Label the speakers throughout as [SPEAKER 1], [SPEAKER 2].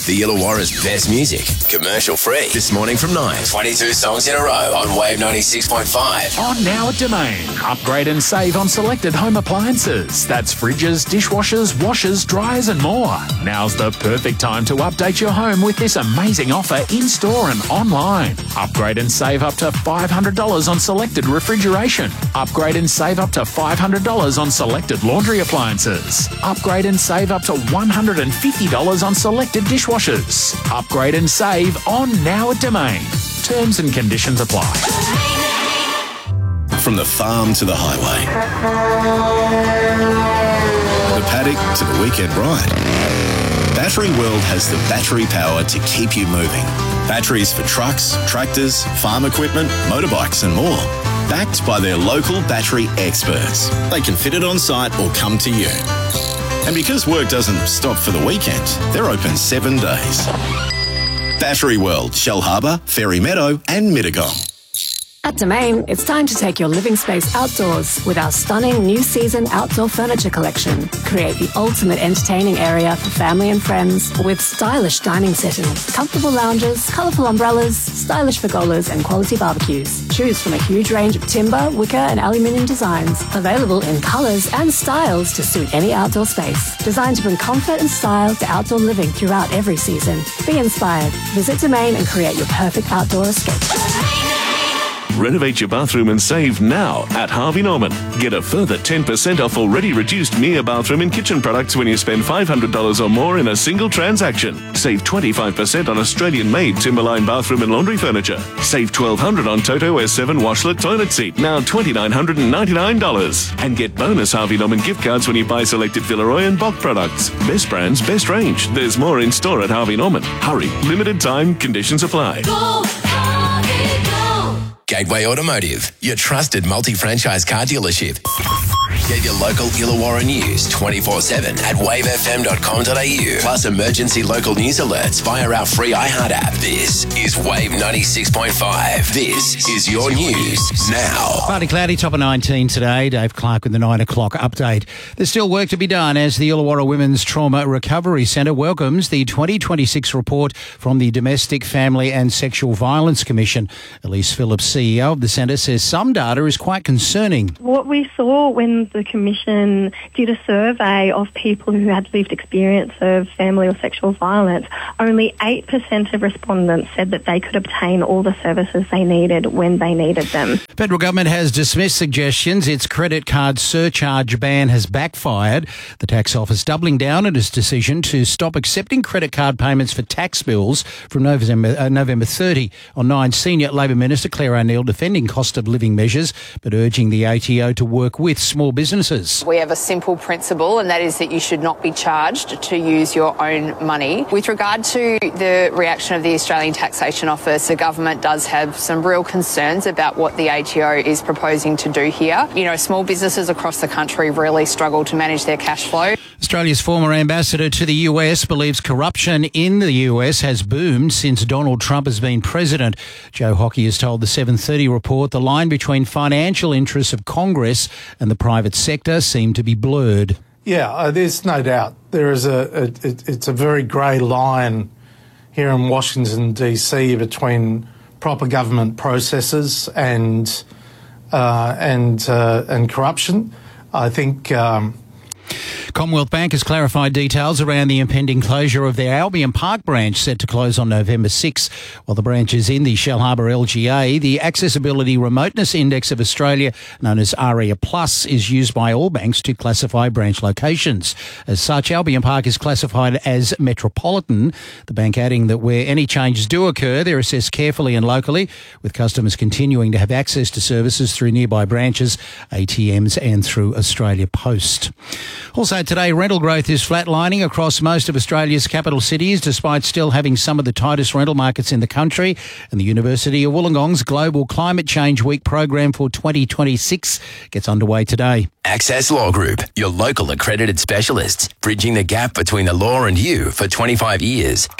[SPEAKER 1] The Illawarra's best music, commercial free. This morning from 9. 22 songs in a row on Wave 96.5.
[SPEAKER 2] On now at Domain. Upgrade and save on selected home appliances. That's fridges, dishwashers, washers, dryers and more. Now's the perfect time to update your home with this amazing offer in-store and online. Upgrade and save up to $500 on selected refrigeration. Upgrade and save up to $500 on selected laundry appliances. Upgrade and save up to $150 on selected dishwashers. Upgrade and save on now at Domain. Terms and conditions apply.
[SPEAKER 3] From the farm to the highway, the paddock to the weekend ride, Battery World has the battery power to keep you moving. Batteries for trucks, tractors, farm equipment, motorbikes and more. Backed by their local battery experts. They can fit it on site or come to you. And because work doesn't stop for the weekend, they're open 7 days. Battery World, Shell Harbour, Fairy Meadow and Mittagong.
[SPEAKER 4] At Domain, it's time to take your living space outdoors with our stunning new season outdoor furniture collection. Create the ultimate entertaining area for family and friends with stylish dining settings, comfortable lounges, colourful umbrellas, stylish pergolas and quality barbecues. Choose from a huge range of timber, wicker and aluminium designs, available in colours and styles to suit any outdoor space. Designed to bring comfort and style to outdoor living throughout every season. Be inspired. Visit Domain and create your perfect outdoor escape.
[SPEAKER 5] Renovate your bathroom and save now at Harvey Norman. Get a further 10% off already reduced Mia bathroom and kitchen products when you spend $500 or more in a single transaction. Save 25% on Australian-made Timberline bathroom and laundry furniture. Save $1,200 on Toto S7 washlet toilet seat, now $2,999. And get bonus Harvey Norman gift cards when you buy selected Villeroy and Bock products. Best brands, best range. There's more in store at Harvey Norman. Hurry, limited time, conditions apply.
[SPEAKER 1] Go, Harvey, go. Gateway Automotive, your trusted multi-franchise car dealership. Get your local Illawarra news 24/7 at wavefm.com.au. Plus emergency local news alerts via our free iHeart app. This is Wave 96.5. This is your news now.
[SPEAKER 6] Partly cloudy, top of 19 today. Dave Clark with the 9 o'clock update. There's still work to be done as the Illawarra Women's Trauma Recovery Centre welcomes the 2026 report from the Domestic, Family and Sexual Violence Commission. Elise Phillips, CEO of the centre, says some data is quite concerning.
[SPEAKER 7] What we saw when the Commission did a survey of people who had lived experience of family or sexual violence, only 8% of respondents said that they could obtain all the services they needed when they needed them.
[SPEAKER 6] Federal government has dismissed suggestions its credit card surcharge ban has backfired. The tax office doubling down on its decision to stop accepting credit card payments for tax bills from November 30. On 9, Senior Labor Minister Claire O'Neill defending cost of living measures but urging the ATO to work with small businesses.
[SPEAKER 8] We have a simple principle, and that is that you should not be charged to use your own money. With regard to the reaction of the Australian Taxation Office, the government does have some real concerns about what the ATO is proposing to do here. You know, small businesses across the country really struggle to manage their cash flow.
[SPEAKER 6] Australia's former ambassador to the US believes corruption in the US has boomed since Donald Trump has been president. Joe Hockey has told the 7:30 report the line between financial interests of Congress and the private sector seem to be blurred.
[SPEAKER 9] Yeah, there's no doubt. There is it's a very grey line here in Washington DC between proper government processes and corruption. I think.
[SPEAKER 6] Commonwealth Bank has clarified details around the impending closure of their Albion Park branch set to close on November 6. While the branch is in the Shell Harbour LGA, the Accessibility Remoteness Index of Australia, known as ARIA Plus, is used by all banks to classify branch locations. As such, Albion Park is classified as metropolitan, the bank adding that where any changes do occur, they're assessed carefully and locally, with customers continuing to have access to services through nearby branches, ATMs and through Australia Post. Also today, rental growth is flatlining across most of Australia's capital cities, despite still having some of the tightest rental markets in the country. And the University of Wollongong's Global Climate Change Week program for 2026 gets underway today.
[SPEAKER 1] Access Law Group, your local accredited specialists, bridging the gap between the law and you for 25 years.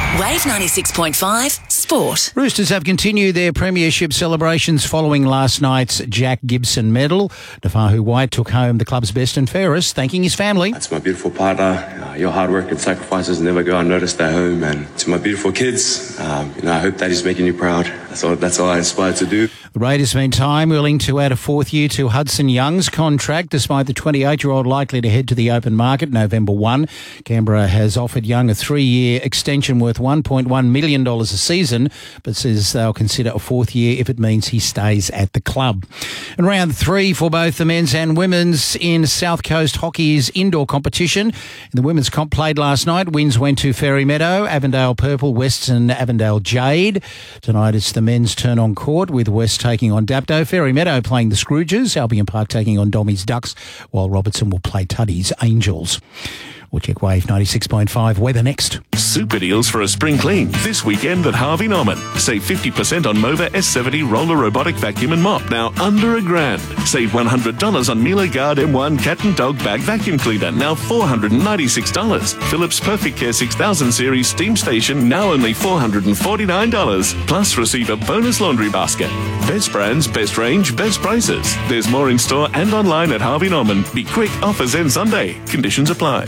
[SPEAKER 10] Wave 96.5 Sport.
[SPEAKER 6] Roosters have continued their premiership celebrations following last night's Jack Gibson medal. Nafahu White took home the club's best and fairest, thanking his family.
[SPEAKER 11] That's my beautiful partner. Your hard work and sacrifices never go unnoticed at home. And to my beautiful kids, I hope Daddy's making you proud. That's all I aspire to do.
[SPEAKER 6] The Raiders, meantime, willing to add a fourth year to Hudson Young's contract, despite the 28-year-old likely to head to the open market November 1. Canberra has offered Young a 3-year extension worth $1.1 million a season, but says they'll consider a fourth year if it means he stays at the club. And round 3 for both the men's and women's in South Coast Hockey's indoor competition. The women's comp played last night. Wins went to Fairy Meadow, Avondale Purple, Western Avondale Jade. Tonight it's the men's turn on court with West taking on Dapto, Fairy Meadow playing the Scrooges, Albion Park taking on Dommy's Ducks, while Robertson will play Tuddy's Angels. We'll check Wave 96.5 weather next.
[SPEAKER 5] Super deals for a spring clean this weekend at Harvey Norman. Save 50% on Mova S70 roller robotic vacuum and mop, now under $1,000. Save $100 on Miele Guard M1 cat and dog bag vacuum cleaner, now $496. Philips Perfect Care 6000 series steam station, now only $449. Plus receive a bonus laundry basket. Best brands, best range, best prices. There's more in store and online at Harvey Norman. Be quick, offers end Sunday. Conditions apply.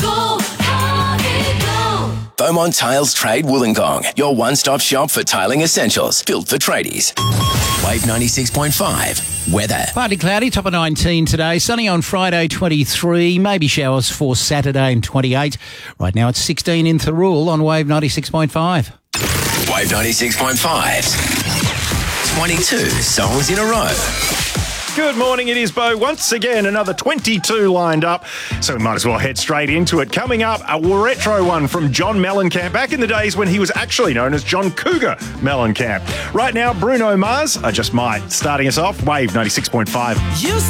[SPEAKER 1] Beaumont Tiles Trade Wollongong, your one-stop shop for tiling essentials, built for tradies. Wave 96.5 weather.
[SPEAKER 6] Partly cloudy, top of 19 today. Sunny on Friday, 23. Maybe showers for Saturday and 28. Right now it's 16 in Thirroul on Wave 96.5.
[SPEAKER 1] Wave 96.5. 22 songs in a row.
[SPEAKER 12] Good morning, it is Bo. Once again, another 22 lined up, so we might as well head straight into it. Coming up, a retro one from John Mellencamp, back in the days when he was actually known as John Cougar Mellencamp. Right now, Bruno Mars, I Just Might, starting us off, Wave 96.5.